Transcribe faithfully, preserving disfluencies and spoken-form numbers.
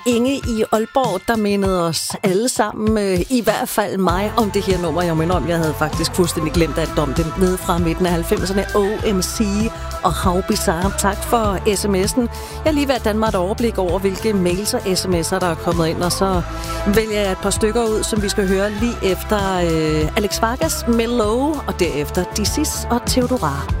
Inge i Aalborg, der mindede os alle sammen, øh, i hvert fald mig, om det her nummer. Jeg mener om, jeg havde faktisk fuldstændig glemt alt om det nede fra midten af halvfemserne. O M C og How Bizarre. Tak for sms'en. Jeg har lige været Danmark et overblik over, hvilke mails og sms'er, der er kommet ind, og så vælger jeg et par stykker ud, som vi skal høre lige efter øh, Alex Vargas, Mellow, og derefter Disis og Theodora.